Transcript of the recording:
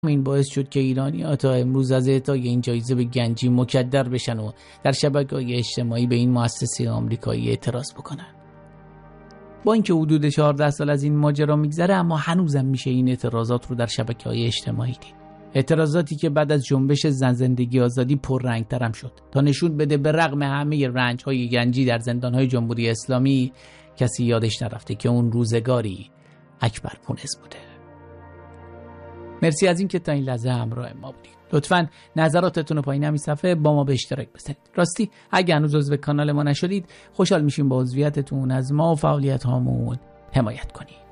این باعث شد که ایرانی‌ها تا امروز از اعطای این جایزه به گنجی مکدر بشن و در شبکه‌های اجتماعی به این مؤسسه آمریکایی اعتراض بکنن. با اینکه حدود 14 سال از این ماجرا میگذره، اما هنوزم میشه این اعتراضات رو در شبکه‌های اجتماعی دید. اعتراضاتی که بعد از جنبش زن زندگی آزادی پررنگ‌تر هم شد تا نشون بده به رغم همه رنج‌های گنجی در زندان‌های جمهوری اسلامی کسی یادش نرفته که اون روزگاری اکبر پونز بوده. مرسی از این که تا این لحظه همراه ما بودید. لطفاً نظراتتون رو پایین همین صفحه با ما به اشتراک بذارید. راستی اگه هنوز عضو کانال ما نشدید، خوشحال میشیم با عضویتتون از ما و فعالیت هامون حمایت کنید.